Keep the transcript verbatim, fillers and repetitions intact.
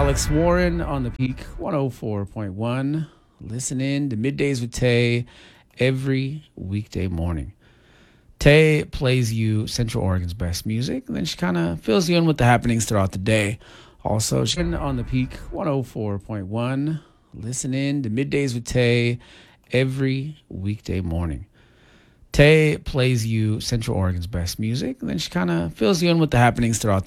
Alex Warren on the Peak one oh four point one. Listen in to Middays with Tay every weekday morning. Tay plays you Central Oregon's best music, and then she kind of fills you in with the happenings throughout the day. Also, she's on the Peak one oh four point one. Listen in to Middays with Tay every weekday morning. Tay plays you Central Oregon's best music, and then she kind of fills you in with the happenings throughout